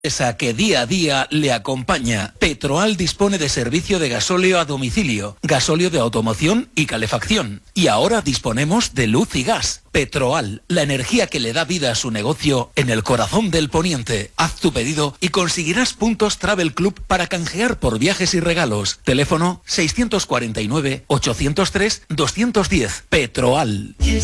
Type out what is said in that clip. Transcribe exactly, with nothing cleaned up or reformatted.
Esa que día a día le acompaña. Petroal dispone de servicio de gasóleo a domicilio, gasóleo de automoción y calefacción. Y ahora disponemos de luz y gas. Petroal, la energía que le da vida a su negocio en el corazón del poniente. Haz tu pedido y conseguirás puntos Travel Club para canjear por viajes y regalos. Teléfono seiscientos cuarenta y nueve, ochocientos tres, doscientos diez. Petroal.